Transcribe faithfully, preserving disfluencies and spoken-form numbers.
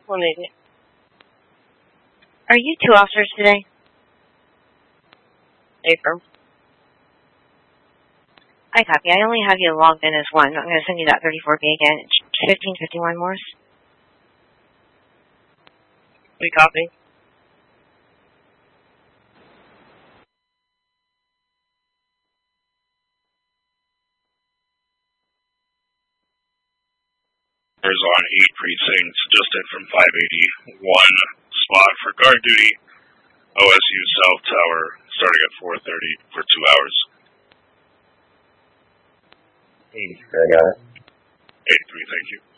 We'll make it. Are you two officers today? Affirm. I copy. I only have you logged in as one. I'm going to send you that thirty-four B again. It's fifteen fifty-one Morse. We copy. There's on eight precincts, just in from five eighty-one spot for guard duty. O S U South Tower, starting at four thirty for two hours. eighty-three, I got it. eighty-three, thank you.